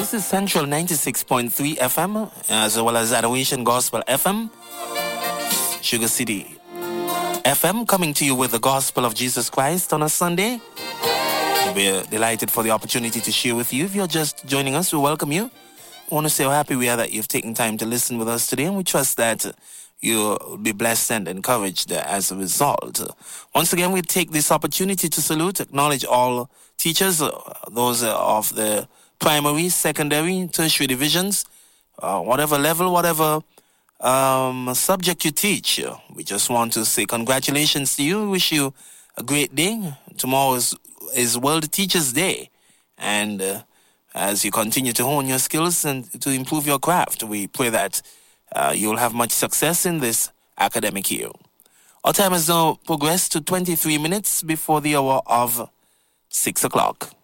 This is Central 96.3 FM, as well as Adoration Gospel FM, Sugar City FM, coming to you with the Gospel of Jesus Christ on a Sunday. We're delighted for the opportunity to share with you. If you're just joining us, we welcome you. I want to say how happy we are that you've taken time to listen with us today, and we trust that you'll be blessed and encouraged as a result. Once again, we take this opportunity to salute, acknowledge all teachers, those of the primary, secondary, tertiary divisions, whatever level, whatever subject you teach. We just want to say congratulations to you. Wish you a great day. Tomorrow is World Teachers Day. And as you continue to hone your skills and to improve your craft, we pray that you'll have much success in this academic year. Our time has now progressed to 23 minutes before the hour of 6 o'clock.